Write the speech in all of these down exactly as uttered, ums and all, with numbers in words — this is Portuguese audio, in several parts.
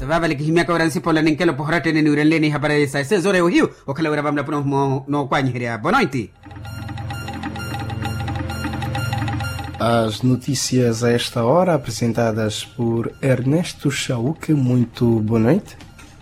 vavali kihimia kwa ransi pola ninkelo pohrate ni ureleni habari sa se zore uhiu okala ura bamna puno no kwanyiria boa noite. As notícias a esta hora apresentadas por Ernesto Chauque. Muito boa noite.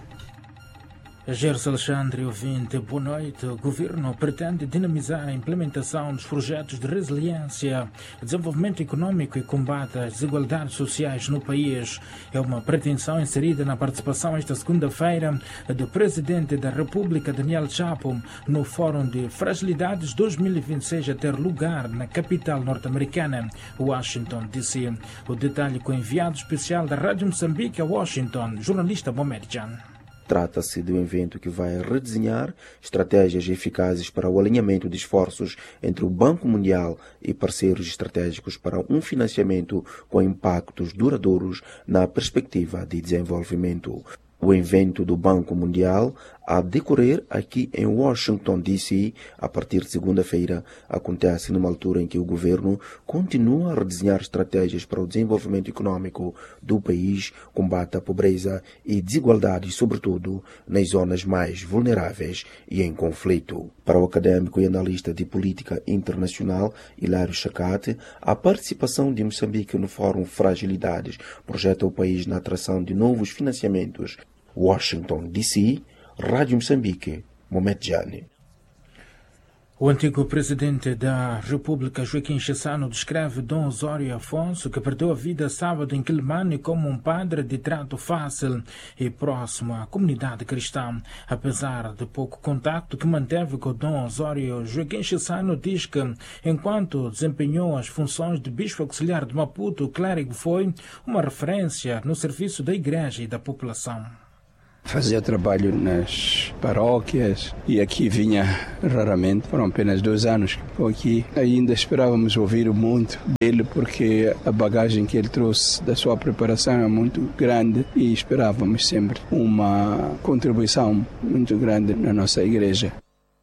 Gerson Alexandre, ouvinte, boa noite. O governo pretende dinamizar a implementação dos projetos de resiliência, desenvolvimento econômico e combate às desigualdades sociais no país. É uma pretensão inserida na participação esta segunda-feira do Presidente da República, Daniel Chapo, no Fórum de Fragilidades dois mil e vinte e seis a ter lugar na capital norte-americana, Washington, D C. O detalhe com o enviado especial da Rádio Moçambique a Washington, jornalista Mohamed Jan. Trata-se de um evento que vai redesenhar estratégias eficazes para o alinhamento de esforços entre o Banco Mundial e parceiros estratégicos para um financiamento com impactos duradouros na perspectiva de desenvolvimento. O evento do Banco Mundial a decorrer aqui em Washington, D C, a partir de segunda-feira, acontece numa altura em que o governo continua a redesenhar estratégias para o desenvolvimento econômico do país, combate à pobreza e desigualdades, sobretudo nas zonas mais vulneráveis e em conflito. Para o académico e analista de política internacional Hilário Chacate, a participação de Moçambique no Fórum Fragilidades projeta o país na atração de novos financiamentos. Washington, D C, Rádio Moçambique, Mohamed Jani. O antigo presidente da República, Joaquim Chissano, descreve Dom Osório Afonso, que perdeu a vida sábado em Quilimane, como um padre de trato fácil e próximo à comunidade cristã. Apesar de pouco contato que manteve com Dom Osório, Joaquim Chissano diz que, enquanto desempenhou as funções de bispo auxiliar de Maputo, o clérigo foi uma referência no serviço da igreja e da população. Fazia trabalho nas paróquias e aqui vinha raramente. Foram apenas dois anos que estou aqui. Ainda esperávamos ouvir muito dele porque a bagagem que ele trouxe da sua preparação é muito grande e esperávamos sempre uma contribuição muito grande na nossa igreja.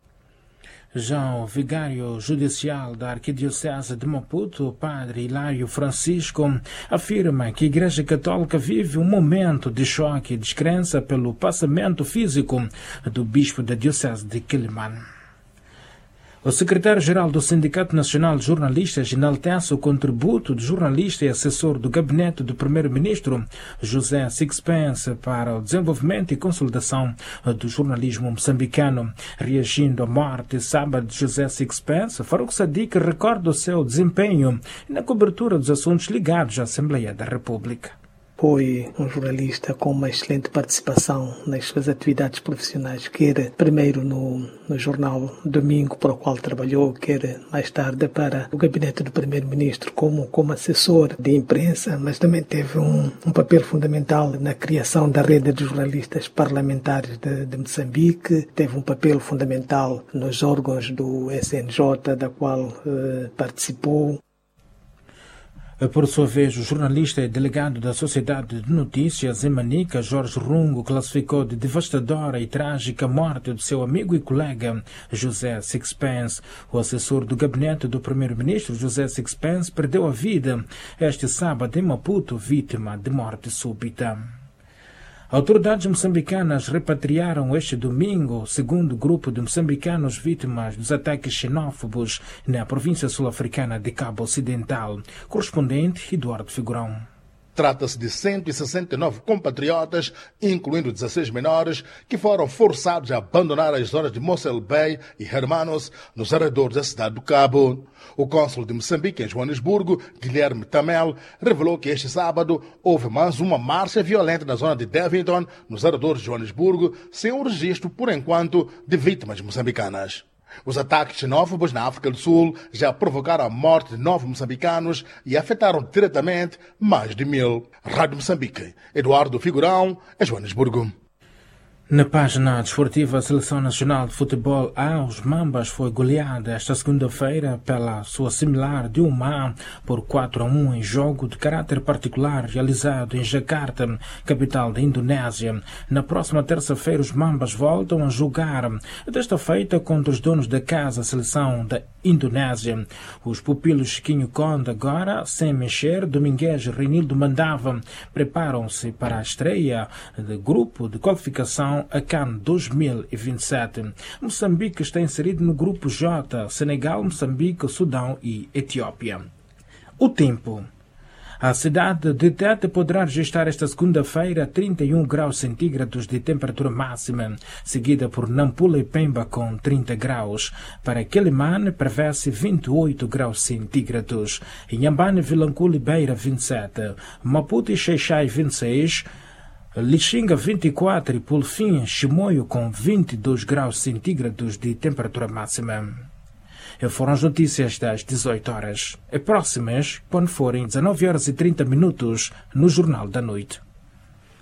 Já o vigário judicial da Arquidiocese de Maputo, o padre Hilário Francisco, afirma que a Igreja Católica vive um momento de choque e descrença pelo passamento físico do bispo da Diocese de Quilimane. O secretário-geral do Sindicato Nacional de Jornalistas enaltece o contributo de jornalista e assessor do gabinete do primeiro-ministro José Sixpence para o desenvolvimento e consolidação do jornalismo moçambicano. Reagindo à morte sábado de José Sixpence, Farouk Sadiq recorda o seu desempenho na cobertura dos assuntos ligados à Assembleia da República. Foi um jornalista com uma excelente participação nas suas atividades profissionais, quer primeiro no, no jornal Domingo, para o qual trabalhou, quer mais tarde para o gabinete do primeiro-ministro como, como assessor de imprensa, mas também teve um, um papel fundamental na criação da rede de jornalistas parlamentares de, de Moçambique, teve um papel fundamental nos órgãos do S N J, da qual eh, participou. Por sua vez, o jornalista e delegado da Sociedade de Notícias em Manica, Jorge Rungo, classificou de devastadora e trágica a morte do seu amigo e colega José Sixpence. O assessor do gabinete do primeiro-ministro, José Sixpence, perdeu a vida este sábado em Maputo, vítima de morte súbita. Autoridades moçambicanas repatriaram este domingo o segundo grupo de moçambicanos vítimas dos ataques xenófobos na província sul-africana de Cabo Ocidental. Correspondente Eduardo Figurão. Trata-se de cento e sessenta e nove compatriotas, incluindo dezesseis menores, que foram forçados a abandonar as zonas de Mossel Bay e Hermanos, nos arredores da cidade do Cabo. O cônsul de Moçambique em Joanesburgo, Guilherme Tamel, revelou que este sábado houve mais uma marcha violenta na zona de Devonton, nos arredores de Joanesburgo, sem um registro, por enquanto, de vítimas moçambicanas. Os ataques xenófobos na África do Sul já provocaram a morte de nove moçambicanos e afetaram diretamente mais de mil. Rádio Moçambique, Eduardo Figurão, em Joanesburgo. Na página desportiva, a Seleção Nacional de Futebol A, os Mambas, foi goleada esta segunda-feira pela sua similar de Oman por quatro a um em jogo de caráter particular realizado em Jakarta, capital da Indonésia. Na próxima terça-feira, os Mambas voltam a jogar, desta feita contra os donos da casa, a Seleção da Indonésia. Os pupilos Chiquinho Conde, agora sem mexer, Domingues e Reinildo Mandava, preparam-se para a estreia de grupo de qualificação a CAN dois mil e vinte e sete. Moçambique está inserido no grupo J, Senegal, Moçambique, Sudão e Etiópia. O tempo. A cidade de Tete poderá registrar esta segunda-feira trinta e um graus centígrados de temperatura máxima, seguida por Nampula e Pemba com trinta graus. Para Quelimane prevê-se vinte e oito graus centígrados. Inhambane, Vilanculo e Beira vinte e sete. Maputo e Xai-Xai vinte e seis. Lixinga vinte e quatro e por fim Chimoio com vinte e dois graus centígrados de temperatura máxima. Foram as notícias das dezoito horas. E próximas, quando forem dezenove horas e trinta minutos, no Jornal da Noite.